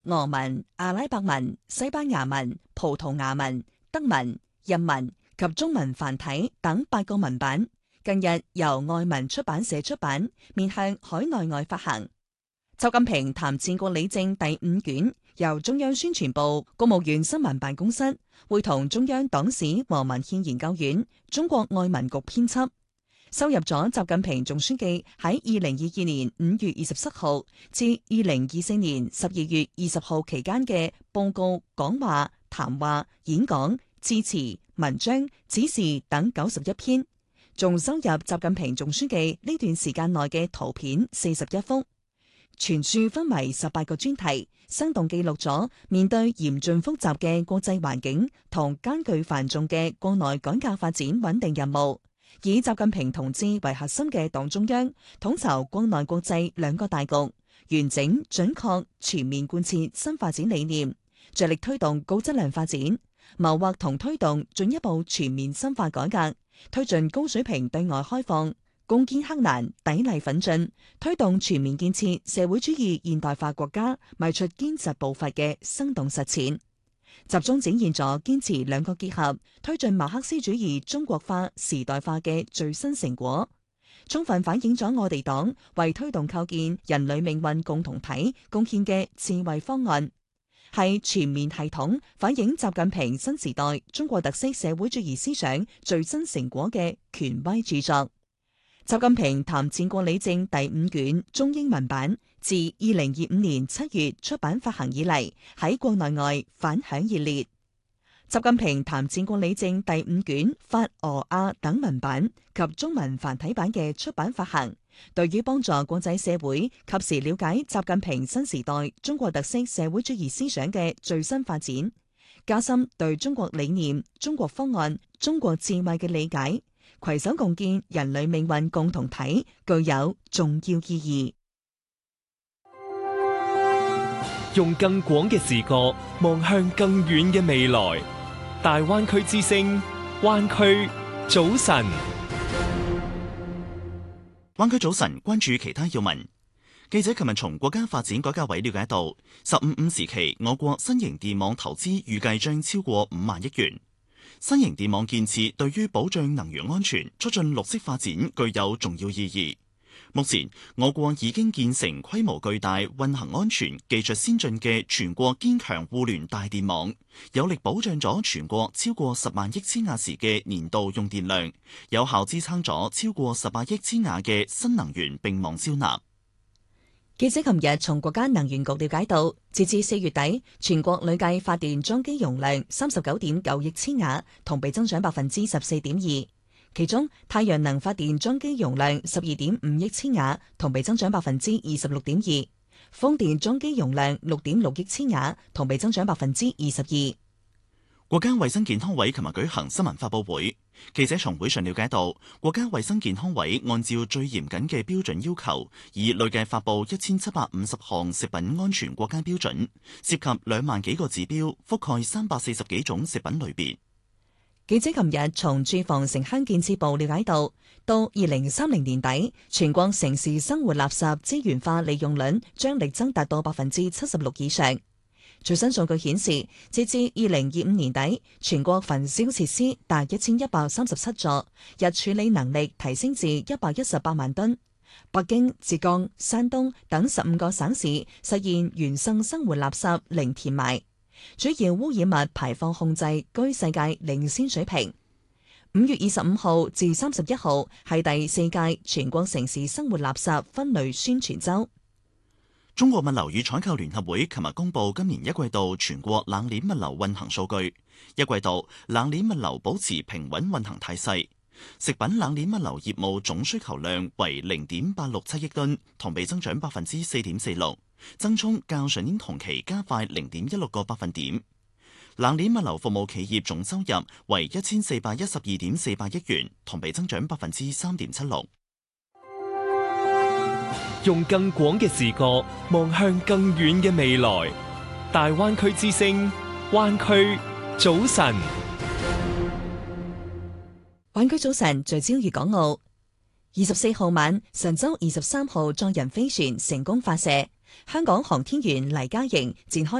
俄文、阿拉伯文、西班牙文、葡萄牙文、德文、日文及中文繁體等8個文版。近日由外文出版社出版，面向海內外發行。習近平談戰國理政第5卷，由中央宣傳部、國務院新聞辦公室會同中央黨史和文獻研究院、中國外文局編輯，收入咗習近平總書記喺2022年5月27號至2024年12月20號期間嘅報告、講話、談話、演講、致辭、文章、指示等91篇，仲收入習近平總書記呢段時間內嘅圖片41幅。全書分為18個專題，生動記錄咗面對嚴峻複雜嘅國際環境同艱巨繁重嘅國內改革發展穩定任務，以習近平同志為核心嘅黨中央統籌國內國際兩個大局，完整準確全面貫徹新發展理念，着力推動高質量發展，謀劃同推動進一步全面深化改革，推進高水平對外開放，攻堅克難，砥礪奮進，推動全面建設社會主義現代化國家邁出堅實步伐嘅生動實踐，集中展現咗堅持兩個結合，推進馬克思主義中國化時代化嘅最新成果，充分反映咗我哋黨為推動構建人類命運共同體貢獻嘅智慧方案，係全面系統反映習近平新時代中國特色社會主義思想最新成果嘅權威著作。習近平談戰國理政第5卷中英文版自2025年7月出版發行以嚟，喺國內外反響熱烈。習近平談戰國理政第5卷法俄亞等文版及中文繁體版嘅出版發行，對於幫助國際社會及時了解習近平新時代中國特色社會主義思想嘅最新發展，加深對中國理念、中國方案、中國智慧嘅理解，攜手共建人類命運共同體，具有重要意義。 用更廣嘅視角望向更遠嘅未來，大灣區之聲，灣區早晨。 灣區早晨，關注其他要聞。記者琴日從國家發展改革委了解到，15時期我國新型電網投資預計將超過5萬億元。新型電網建設對於保障能源安全、促進綠色發展具有重要意義。目前，我國已經建成規模巨大、運行安全、技術先進嘅全國堅強互聯大電網，有力保障咗全國超過10萬億千瓦時嘅年度用電量，有效支撐咗超過18億千瓦嘅新能源並網消納。 記者琴日從國家能源局了解到，截至4月底，全國累計發電裝機容量39.9億千瓦，同比增長14.2%。其中，太陽能發電裝機容量12.5億千瓦，同比增長26.2%；風電裝機容量6.6億千瓦，同比增長22%。 國家衛生健康委琴日舉行新聞發佈會，記者從會上了解到，國家衛生健康委按照最嚴謹嘅標準要求，已累計發布1750項食品安全國家標準，涉及2萬幾個指標，覆蓋340幾種食品類別。 記者琴日從住房城鄉建設部了解到2030年底，全國城市生活垃圾資源化利用率將力爭達到76%以上。最新數據顯示，截至2025年底，全國焚燒設施達1137座，日處理能力提升至118萬噸。北京、浙江、山東等15個省市實現原生生活垃圾零填埋，主要污染物排放控制居世界領先水平。5月25號至31號係第4屆全國城市生活垃圾分類宣傳週。 中國物流與採購聯合會琴日公布今年1季度全國冷鏈物流運行數據，1季度冷鏈物流保持平穩運行態勢，食品冷鏈物流業務總需求量為0.867億噸，同比增長4.46%，增速較上年同期加快0.16個百分點。冷鏈物流服務企業總收入為1412.48億元，同比增長3.76%。 用更廣嘅視角望向更遠嘅未來，大灣區之聲，灣區早晨。 灣區早晨聚焦粵港澳。24號晚，神舟23號載人飛船成功發射， 香港航天員黎嘉瑩展開